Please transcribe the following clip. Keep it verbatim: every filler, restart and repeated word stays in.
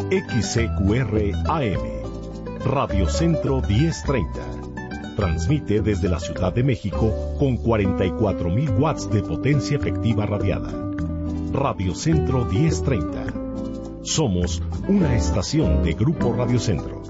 X C Q R A M, Radio Centro diez treinta. Transmite desde la Ciudad de México con cuarenta y cuatro mil watts de potencia efectiva radiada. Radio Centro diez treinta. Somos una estación de Grupo Radio Centro.